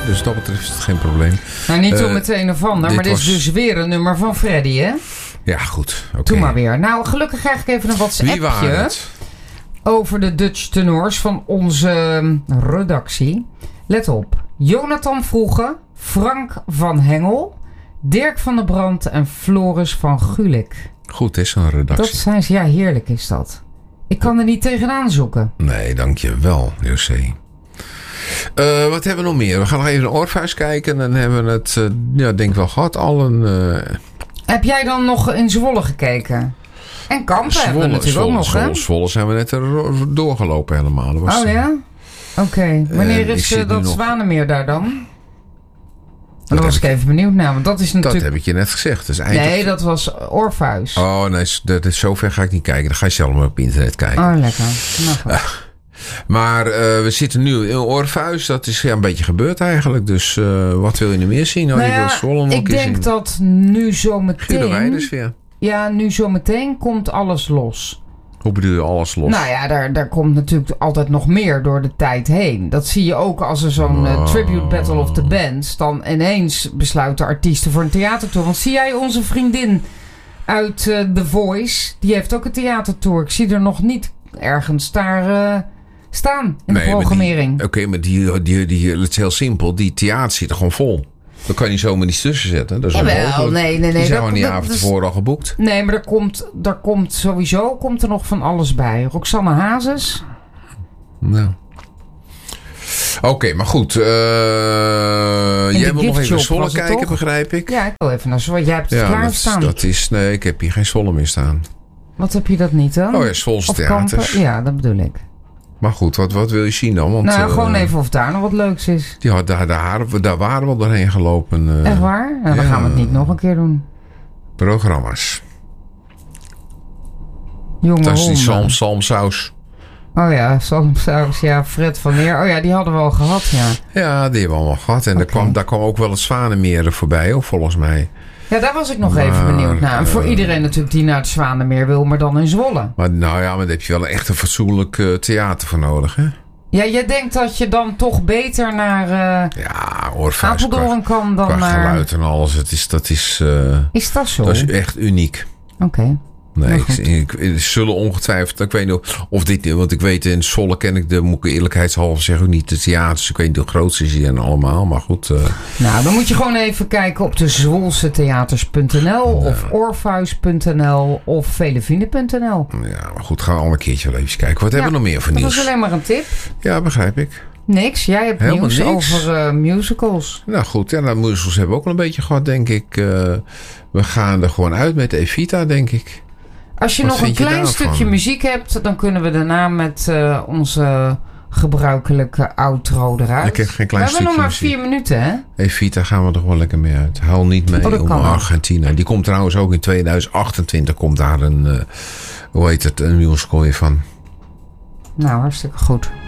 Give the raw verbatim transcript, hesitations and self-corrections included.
Dus wat dat betreft is het geen probleem. Nou, niet uh, om het een of ander, maar dit was... is dus weer een nummer van Freddy, hè? Ja, goed. Okay. Doe maar weer. Nou, gelukkig krijg ik even een WhatsAppje over de Dutch tenors van onze redactie. Let op. Jonathan Vroege, Frank van Hengel, Dirk van der Brand en Floris van Gulik. Goed is zo'n redactie. Dat zijn ze. Ja, heerlijk is dat. Ik kan er niet tegenaan zoeken. Nee, dankjewel, José. Uh, wat hebben we nog meer? We gaan nog even naar Orpheus kijken. En dan hebben we het, uh, ja, denk ik wel gehad. Al een... Uh... Heb jij dan nog in Zwolle gekeken? En Kampen Zwolle, hebben we natuurlijk Zwolle, ook nog, Zwolle, hè? Zwolle zijn we net er doorgelopen helemaal. Dat was oh ja? Oké. Okay. Wanneer uh, is uh, dat nog... Zwanemeer daar dan? Dat Daar was ik even benieuwd naar. Want dat is natuurlijk... Dat heb ik je net gezegd. Dat is eind... Nee, dat was Orpheus. Oh nee, dat is, zover ga ik niet kijken. Dan ga je zelf maar op internet kijken. Oh, lekker. Nou, uh, maar uh, we zitten nu in Orpheus. Dat is ja, een beetje gebeurd eigenlijk. Dus uh, wat wil je nu meer zien? Oh, nou je ja, wil Zwolle nog ik denk zien. Dat nu zometeen... weer. Ja, nu zometeen komt alles los. Hoe bedoel je alles los? Nou ja, daar, daar komt natuurlijk altijd nog meer door de tijd heen. Dat zie je ook als er zo'n oh. uh, Tribute Battle of the Bands... dan ineens besluiten artiesten voor een theatertour. Want zie jij onze vriendin uit uh, The Voice... die heeft ook een theatertour. Ik zie er nog niet ergens daar uh, staan in nee, de programmering. Oké, okay, maar die, die, die, het is heel simpel. Die theater zit er gewoon vol. Dat kan je niet zomaar niet tussen zetten. Dat is Jawel, nee, nee, nee. Die zijn dat, gewoon die dat, avond dus, tevoren al geboekt. Nee, maar er komt, er komt sowieso komt er nog van alles bij. Roxanne Hazes. Nou. Oké, okay, maar goed. Uh, jij wil nog even Zwolle kijken, toch? Begrijp ik? Ja, ik wil even naar Zwolle. Jij hebt het ja, klaar dat, staan. Dat is, nee, ik heb hier geen Zwolle meer staan. Wat heb je dat niet dan? Oh ja, Zwolse theaters. Ja, dat bedoel ik. Maar goed, wat, wat wil je zien dan? Want, nou, gewoon uh, even of daar nog wat leuks is. Ja, daar, daar, daar waren we doorheen gelopen. Uh, Echt waar? Nou, dan ja, gaan we het niet nog een keer doen. Programma's. Jonge dat is honden. die Salm, Salmsaus. Oh ja, Salmsaus. Ja, Fred van Leer. Oh ja, die hadden we al gehad, ja. Ja, die hebben we allemaal gehad. En okay. daar, kwam, daar kwam ook wel het Zwanemeer voorbij, hoor, volgens mij. Ja, daar was ik nog maar, even benieuwd naar. En voor uh, iedereen natuurlijk die naar het Zwanemeer wil, maar dan in Zwolle. Maar nou ja, maar daar heb je wel echt een fatsoenlijk uh, theater voor nodig, hè? Ja, jij denkt dat je dan toch beter naar uh, ja, Orpheus, Apeldoorn qua, kan dan qua naar... geluid en alles. Het is, dat is... Uh, is dat zo? Dat is echt uniek. Oké. Okay. Nee, ik, ik, ik zullen ongetwijfeld... Ik weet niet of dit... Want ik weet, in Zwolle ken ik de... Moet ik eerlijkheidshalve zeggen, ook niet de theaters. Ik weet niet hoe groot ze zijn allemaal, maar goed. Uh, nou, dan moet je gewoon even kijken op de zwolse theaters punt n l ja. of orpheus punt n l of velevrienden punt n l. Ja, maar goed, gaan we al een keertje wel even kijken. Wat ja, hebben we nog meer voor nieuws? Dat was alleen maar een tip. Ja, begrijp ik. Niks. Jij hebt Helemaal nieuws niks. over uh, musicals. Nou goed, ja, nou, musicals hebben we ook wel een beetje gehad, denk ik. Uh, we gaan er gewoon uit met Evita, denk ik. Als je Wat nog een klein je stukje muziek hebt, dan kunnen we daarna met uh, onze gebruikelijke outro eruit. Ik heb geen klein we hebben nog maar muziek. vier minuten, hè? Evita gaan we er gewoon lekker mee uit. Huil niet mee oh, om Argentina. Die komt trouwens ook in tweeduizend achtentwintig. Komt daar een, uh, hoe heet het, een musical weer van. Nou, hartstikke goed.